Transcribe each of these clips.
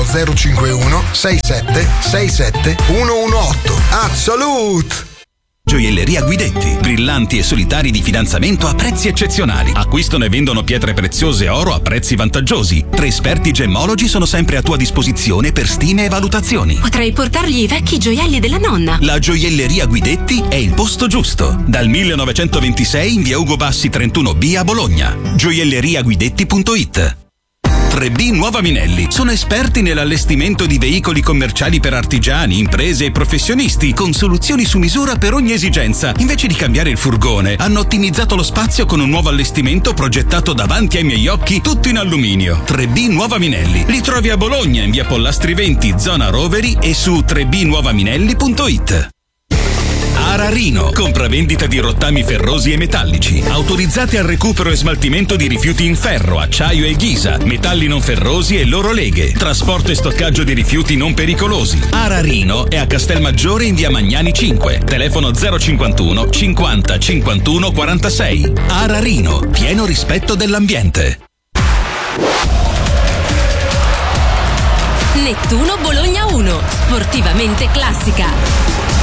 051 67 67 118. Absolute! Gioielleria Guidetti. Brillanti e solitari di fidanzamento a prezzi eccezionali. Acquistano e vendono pietre preziose e oro a prezzi vantaggiosi. 3 esperti gemmologi sono sempre a tua disposizione per stime e valutazioni. Potrei portargli i vecchi gioielli della nonna. La Gioielleria Guidetti è il posto giusto. Dal 1926 in via Ugo Bassi 31B a Bologna. Gioielleriaguidetti.it. 3B Nuova Minelli. Sono esperti nell'allestimento di veicoli commerciali per artigiani, imprese e professionisti, con soluzioni su misura per ogni esigenza. Invece di cambiare il furgone, hanno ottimizzato lo spazio con un nuovo allestimento progettato davanti ai miei occhi, tutto in alluminio. 3B Nuova Minelli. Li trovi a Bologna in via Pollastri 20, zona Roveri, e su 3bnuovaminelli.it. Ararino, compravendita di rottami ferrosi e metallici, autorizzati al recupero e smaltimento di rifiuti in ferro, acciaio e ghisa, metalli non ferrosi e loro leghe, trasporto e stoccaggio di rifiuti non pericolosi. Ararino è a Castelmaggiore in via Magnani 5, telefono 051 50 51 46. Ararino, pieno rispetto dell'ambiente. Nettuno Bologna 1, sportivamente classica.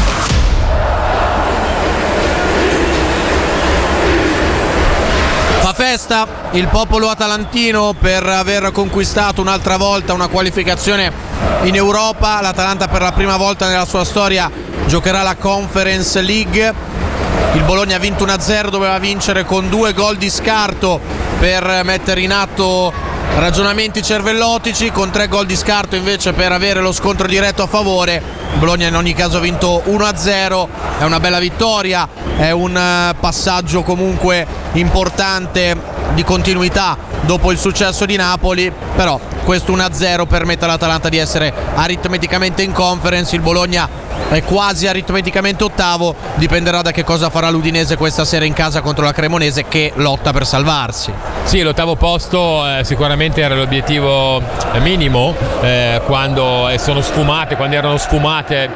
Fa festa il popolo atalantino per aver conquistato un'altra volta una qualificazione in Europa. L'Atalanta per la prima volta nella sua storia giocherà la Conference League. Il Bologna ha vinto 1-0, doveva vincere con 2 gol di scarto per mettere in atto ragionamenti cervellotici, con 3 gol di scarto invece per avere lo scontro diretto a favore. Bologna in ogni caso ha vinto 1-0, è una bella vittoria, è un passaggio comunque importante di continuità dopo il successo di Napoli, però questo 1-0 permette all'Atalanta di essere aritmeticamente in Conference. Il Bologna è quasi aritmeticamente ottavo, dipenderà da che cosa farà l'Udinese questa sera in casa contro la Cremonese, che lotta per salvarsi. Sì, l'ottavo posto sicuramente era l'obiettivo minimo quando erano sfumate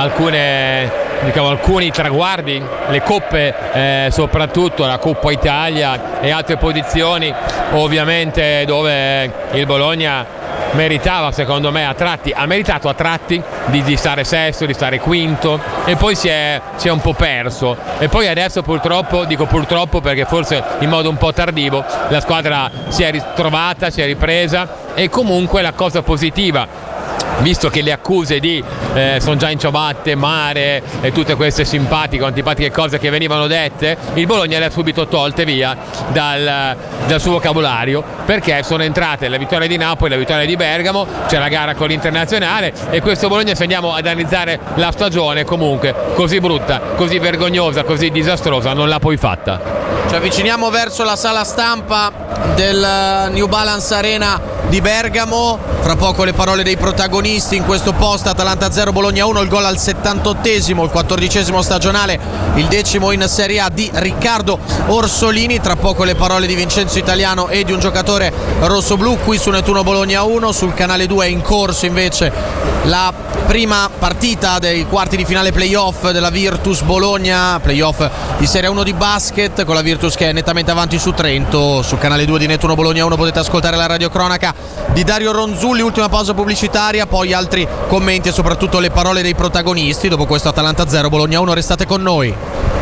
alcuni traguardi, le coppe, soprattutto la Coppa Italia e altre posizioni, ovviamente, dove il Bologna meritava, secondo me, ha meritato a tratti di stare sesto, di stare quinto, e poi si è un po' perso, e poi adesso purtroppo, dico purtroppo perché forse in modo un po' tardivo, la squadra si è ritrovata, si è ripresa, e comunque la cosa positiva, visto che le accuse di sono già in ciabatte, mare e tutte queste simpatiche o antipatiche cose che venivano dette, il Bologna le ha subito tolte via dal suo vocabolario, perché sono entrate la vittoria di Napoli, la vittoria di Bergamo, c'è la gara con l'Internazionale, e questo Bologna, se andiamo ad analizzare la stagione, comunque così brutta, così vergognosa, così disastrosa non l'ha poi fatta. Ci avviciniamo verso la sala stampa del New Balance Arena di Bergamo, fra poco le parole dei protagonisti in questo post. Atalanta 0 Bologna 1, il gol al 78esimo, il 14esimo stagionale, il 10° in Serie A di Riccardo Orsolini. Tra poco le parole di Vincenzo Italiano e di un giocatore rossoblu qui su Nettuno Bologna 1. Sul canale 2 è in corso invece la prima partita dei quarti di finale playoff della Virtus Bologna, playoff di Serie 1 di basket, con la Virtus che è nettamente avanti su Trento. Sul canale 2 di Nettuno Bologna 1 potete ascoltare la radiocronaca di Dario Ronzulli. Ultima pausa pubblicitaria, poi altri commenti e soprattutto le parole dei protagonisti. Dopo questo Atalanta 0 Bologna 1, restate con noi.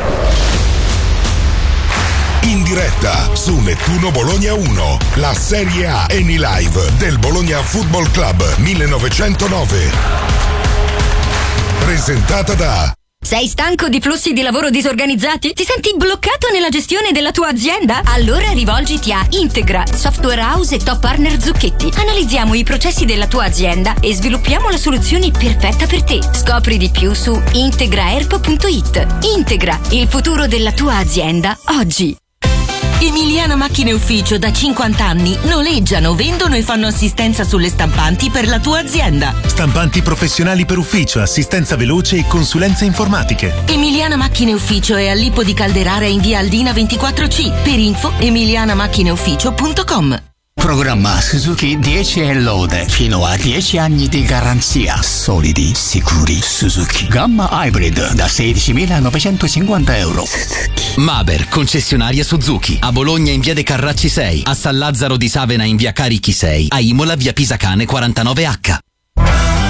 In diretta su Nettuno Bologna 1, la Serie A Eni Live del Bologna Football Club 1909. Presentata da... Sei stanco di flussi di lavoro disorganizzati? Ti senti bloccato nella gestione della tua azienda? Allora rivolgiti a Integra, Software House e Top Partner Zucchetti. Analizziamo i processi della tua azienda e sviluppiamo la soluzione perfetta per te. Scopri di più su integraerp.it. Integra, il futuro della tua azienda oggi. Emiliana Macchine Ufficio da 50 anni noleggiano, vendono e fanno assistenza sulle stampanti per la tua azienda. Stampanti professionali per ufficio, assistenza veloce e consulenze informatiche. Emiliana Macchine Ufficio è a Lippo di Calderara in via Aldina 24C. Per info emilianamacchineufficio.com. Programma Suzuki 10 e lode, fino a 10 anni di garanzia, solidi, sicuri. Suzuki Gamma Hybrid da 16.950 euro. Maber, concessionaria Suzuki, a Bologna in via De Carracci 6, a San Lazzaro di Savena in via Carichi 6, a Imola via Pisacane 49H.